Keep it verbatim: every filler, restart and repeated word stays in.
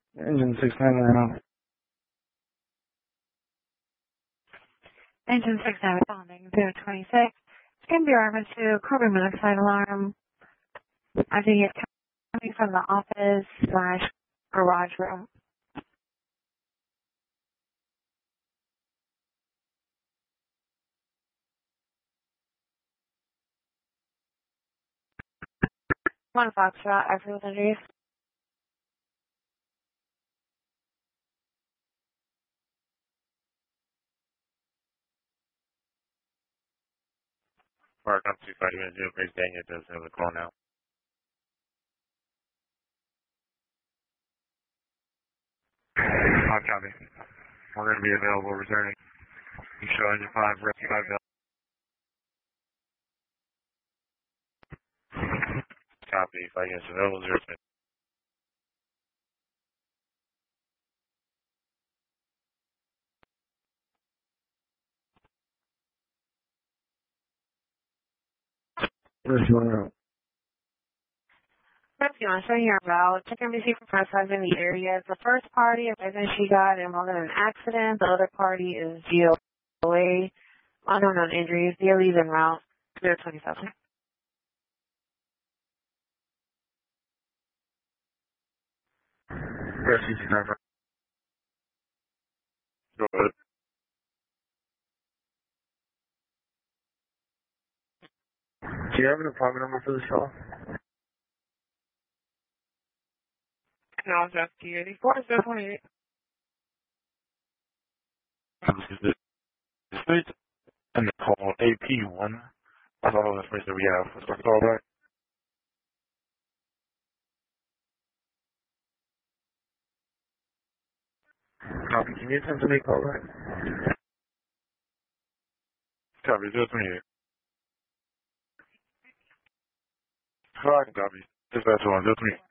Engine six nine nine. Engine six nine responding zero twenty-six. It's going to be reference to carbon monoxide alarm. I think it's coming from the office slash garage room. One Foxtrot, after with injuries. Park up to five minutes, zero, Grace Daniel does have a call now. Hot copy. We're going to be available returning. You show engine five, rescue five, copy, five units available, zero, six. Rescue one route. Rescue on showing your route. Check N B C for profiles in the area. The first party, a resident she got involved in an accident. The other party is G O A. Unknown injuries. D L E's en route. zero twenty-seven. Rescue six nine five. Go ahead. Do you have an appointment number for this call? No, it's rescue eighty-four, zero twenty-eight. This is the state and the call A P one. That's all the information that we have. Let's start the call back. Copy. Can you attempt to make a call back? Copy, zero, twenty-eight. Fine, copy. Dispatch one, zero, twenty-eight.